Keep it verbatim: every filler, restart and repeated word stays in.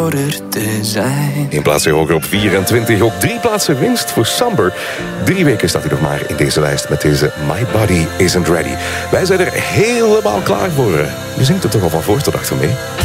groter te zijn. In plaats hoger op vierentwintig, ook drie plaatsen winst voor Samber. Drie weken staat hij nog maar in deze lijst met deze My Body Isn't Ready. Wij zijn er helemaal klaar voor. Je zingt er toch al van voor tot achter mee.